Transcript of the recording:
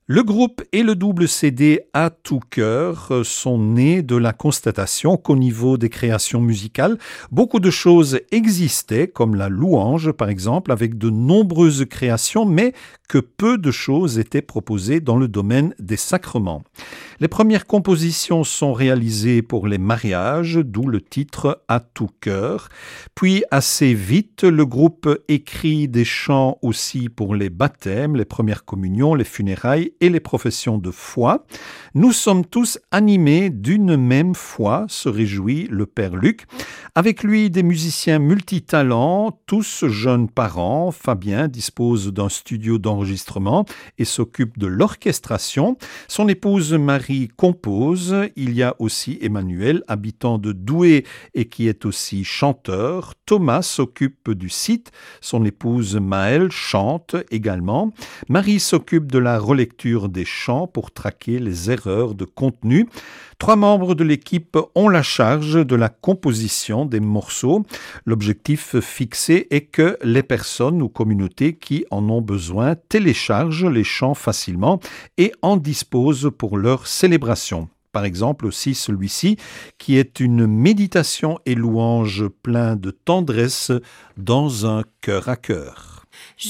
Le groupe et le double CD À tout cœur sont nés de la constatation qu'au niveau des créations musicales, beaucoup de choses existaient, comme la louange par exemple, avec de nombreuses créations, mais que peu de choses étaient proposées dans le domaine des sacrements. Les premières compositions sont réalisées pour les mariages, d'où le titre À tout cœur. Puis assez vite, le groupe écrit des chants aussi pour les baptêmes, les premières communions, les funérailles et les professions de foi. Nous sommes tous animés d'une même foi, se réjouit le père Luc. Avec lui, des musiciens multitalents, tous jeunes parents. Fabien dispose d'un studio d'enregistrement et s'occupe de l'orchestration. Son épouse Marie compose. Il y a aussi Emmanuel, habitant de Douai et qui est aussi chanteur. Thomas s'occupe du site. Son épouse Maëlle chante également. Marie s'occupe de la relecture des chants pour traquer les erreurs de contenu. 3 membres de l'équipe ont la charge de la composition des morceaux. L'objectif fixé est que les personnes ou communautés qui en ont besoin téléchargent les chants facilement et en disposent pour leur célébration. Par exemple aussi celui-ci qui est une méditation et louange plein de tendresse dans un cœur à cœur.